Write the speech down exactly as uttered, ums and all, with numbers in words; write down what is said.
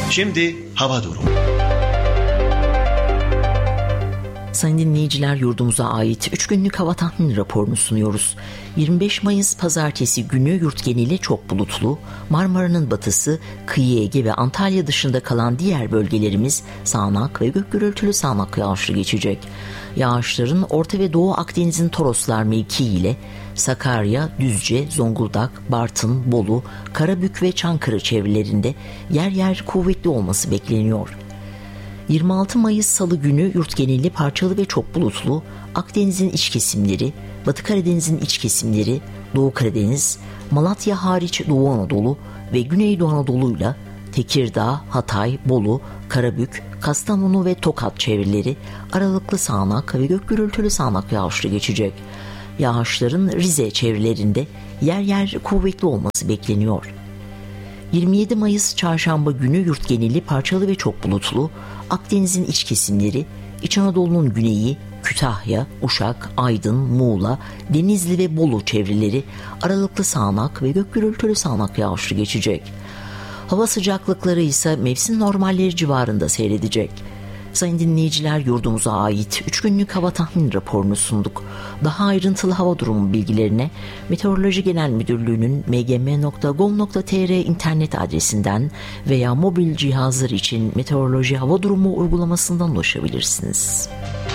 Şimdi hava durumu. Sayın dinleyiciler, yurdumuza ait üç günlük hava tahmini raporunu sunuyoruz. yirmi beş Mayıs Pazartesi günü yurt geneli çok bulutlu. Marmara'nın batısı, kıyı Ege ve Antalya dışında kalan diğer bölgelerimiz sağanak ve gök gürültülü sağanak yağışlı geçecek. Yağışların Orta ve Doğu Akdeniz'in Toroslar mevkii ile Sakarya, Düzce, Zonguldak, Bartın, Bolu, Karabük ve Çankırı çevrelerinde yer yer kuvvetli olması bekleniyor. yirmi altı Mayıs Salı günü yurt geneli parçalı ve çok bulutlu. Akdeniz'in iç kesimleri, Batı Karadeniz'in iç kesimleri, Doğu Karadeniz, Malatya hariç Doğu Anadolu ve Güneydoğu Anadolu'yla Tekirdağ, Hatay, Bolu, Karabük, Kastamonu ve Tokat çevreleri aralıklı sağanak ve gök gürültülü sağanak yağışlı geçecek. Yağışların Rize çevrelerinde yer yer kuvvetli olması bekleniyor. yirmi yedi Mayıs Çarşamba günü yurt geneli parçalı ve çok bulutlu. Akdeniz'in iç kesimleri, İç Anadolu'nun güneyi, Kütahya, Uşak, Aydın, Muğla, Denizli ve Bolu çevreleri aralıklı sağanak ve gök gürültülü sağanak yağışlı geçecek. Hava sıcaklıkları ise mevsim normalleri civarında seyredecek. Sayın dinleyiciler, yurdumuza ait üç günlük hava tahmin raporunu sunduk. Daha ayrıntılı hava durumu bilgilerine Meteoroloji Genel Müdürlüğü'nün m g m nokta gov nokta t r internet adresinden veya mobil cihazlar için meteoroloji hava durumu uygulamasından ulaşabilirsiniz.